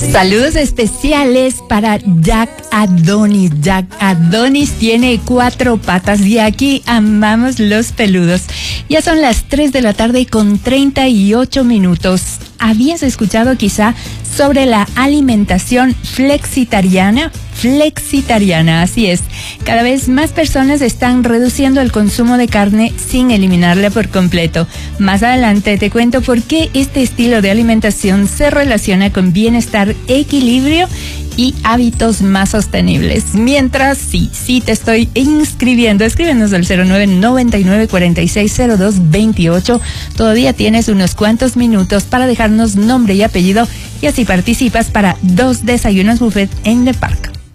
Saludos especiales para Jack Adonis. Jack Adonis tiene 4 patas y aquí amamos los peludos. Ya son las 3 de la tarde con 38 minutos. ¿Habías escuchado quizá sobre la alimentación flexitariana? Flexitariana, así es. Cada vez más personas están reduciendo el consumo de carne sin eliminarla por completo. Más adelante te cuento por qué este estilo de alimentación se relaciona con bienestar, equilibrio y hábitos más sostenibles. Mientras, sí te estoy inscribiendo. Escríbenos al 0999-460228. Todavía tienes unos cuantos minutos para dejarnos nombre y apellido y así participas para 2 desayunos buffet en The Park.